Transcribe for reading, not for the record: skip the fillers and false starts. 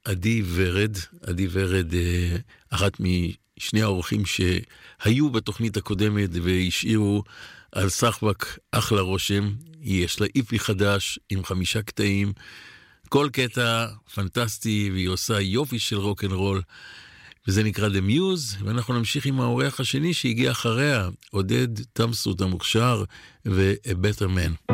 עדי ורד, אחת משני האורחים שהיו בתוכנית הקודמת והשאירו על סחבק אחלה רושם. יש לה איפי חדש עם 5 קטעים, כל קטע פנטסטי, והיא עושה יופי של רוק'נ'רול, וזה נקרא The Muse. ואנחנו נמשיך עם האורח השני שהגיע אחריה, עודד תמסות המוכשר ו-A Better Man.